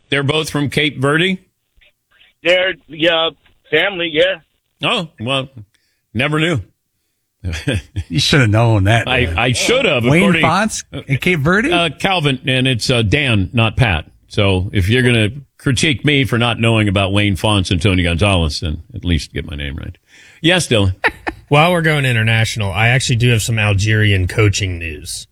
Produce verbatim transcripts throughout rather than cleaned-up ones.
They're both from Cape Verde? They're, yeah, family, yeah. Oh, well, never knew. You should have known that. I, I should have. Wayne Fonts in Cape Verde? Uh, Calvin, and it's uh, Dan, not Pat. So if you're going to critique me for not knowing about Wayne Fonts and Tony Gonzalez, then at least get my name right. Yes, Dylan. While we're going international, I actually do have some Algerian coaching news.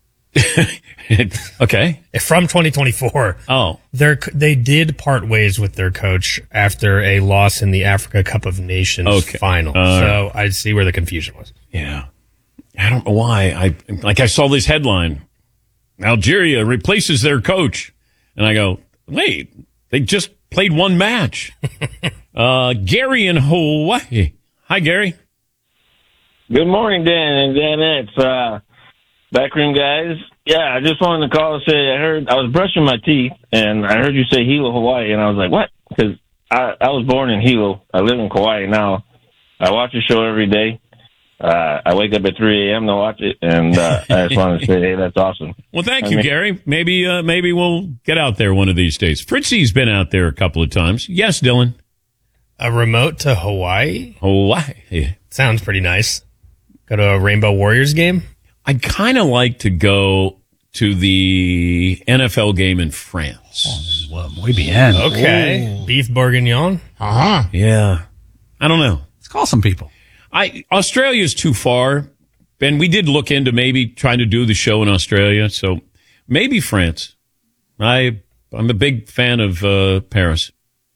Okay. From twenty twenty-four. Oh. They're, they did part ways with their coach after a loss in the Africa Cup of Nations okay. final. Uh, so I see where the confusion was. Yeah. I don't know why. I Like I saw this headline. Algeria replaces their coach. And I go, wait, they just played one match. uh, Gary in Hawaii. Hi, Gary. Good morning, Dan and Danettes, uh, backroom guys. Yeah, I just wanted to call to say I heard I was brushing my teeth and I heard you say Hilo, Hawaii, and I was like, what? Because I, I was born in Hilo. I live in Kauai now. I watch the show every day. Uh, I wake up at three a.m. to watch it, and uh, I just wanted to say, hey, that's awesome. Well, thank I you, mean, Gary. Maybe uh, maybe we'll get out there one of these days. Fritzy's been out there a couple of times. Yes, Dylan. A remote to Hawaii? Hawaii. Sounds pretty nice. Go to a Rainbow Warriors game? I'd kind of like to go to the N F L game in France. Oh, well, muy bien. Okay. Ooh. Beef bourguignon? Uh-huh. Yeah. I don't know. Let's call some people. I Australia's too far, and we did look into maybe trying to do the show in Australia, so maybe France. I, I'm a big fan of uh, Paris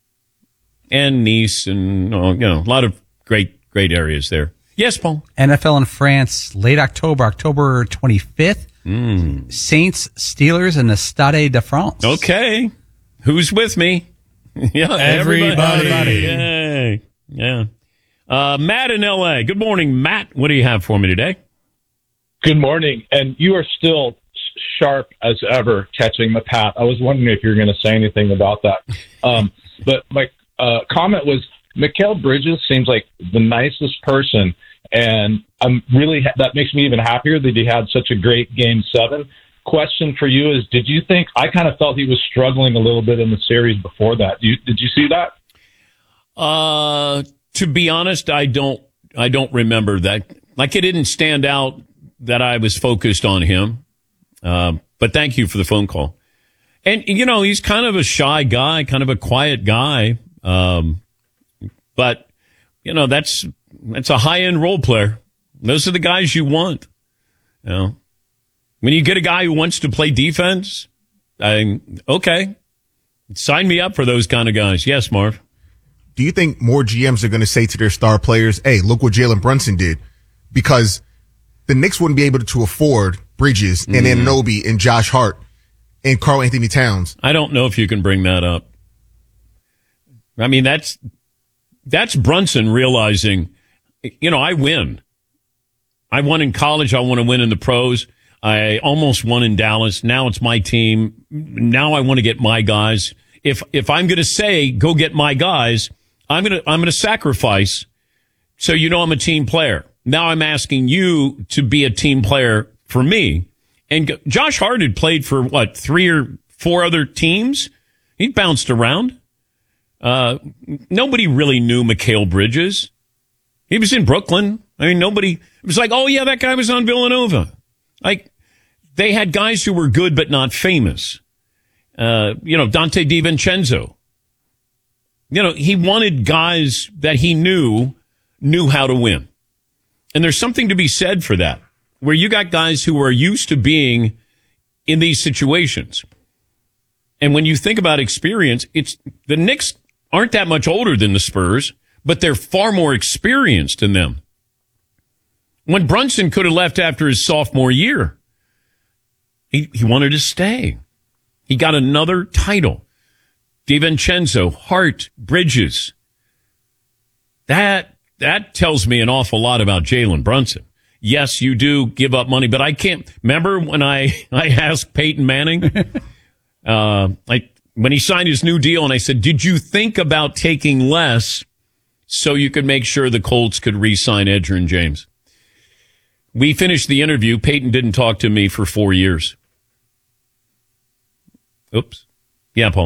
and Nice and, you know, a lot of great, great areas there. Yes, Paul. N F L in France, late October, October twenty-fifth. Mm. Saints, Steelers, and the Stade de France. Okay. Who's with me? Yeah, everybody. everybody. Yay. Yeah. Uh, Matt in L A. Good morning, Matt. What do you have for me today? Good morning. And you are still sharp as ever catching the Pat. I was wondering if you were going to say anything about that. Um, but my uh, comment was, Mikal Bridges seems like the nicest person, and I'm really that makes me even happier that he had such a great game seven. Question for you is, did you think I kind of felt he was struggling a little bit in the series before that? You, did you see that? Uh, to be honest, I don't. I don't remember that. Like, it didn't stand out that I was focused on him. Uh, but thank you for the phone call. And you know, he's kind of a shy guy, kind of a quiet guy. Um, But, you know, that's that's a high-end role player. Those are the guys you want. You know, when you get a guy who wants to play defense, I, okay, sign me up for those kind of guys. Yes, Marv. Do you think more G Ms are going to say to their star players, hey, look what Jalen Brunson did? Because the Knicks wouldn't be able to afford Bridges and mm. Anunoby and Josh Hart and Karl Anthony Towns. I don't know if you can bring that up. I mean, that's... That's Brunson realizing, you know, I win. I won in college. I want to win in the pros. I almost won in Dallas. Now it's my team. Now I want to get my guys. If if I'm going to say go get my guys, I'm going to I'm going to sacrifice. So you know I'm a team player. Now I'm asking you to be a team player for me. And Josh Hart had played for what, three or four other teams. He bounced around. Uh, nobody really knew Mikal Bridges. He was in Brooklyn. I mean, nobody, it was like, oh yeah, that guy was on Villanova. Like, they had guys who were good but not famous. Uh, you know, Dante DiVincenzo. You know, he wanted guys that he knew, knew how to win. And there's something to be said for that, where you got guys who are used to being in these situations. And when you think about experience, it's the Knicks aren't that much older than the Spurs, but they're far more experienced than them. When Brunson could have left after his sophomore year, he, he wanted to stay. He got another title. DiVincenzo, Hart, Bridges. That, that tells me an awful lot about Jalen Brunson. Yes, you do give up money, but I can't. Remember when I, I asked Peyton Manning, uh, I, when he signed his new deal, and I said, did you think about taking less so you could make sure the Colts could re-sign Edgerrin James? We finished the interview. Peyton didn't talk to me for four years. Oops. Yeah, Paul.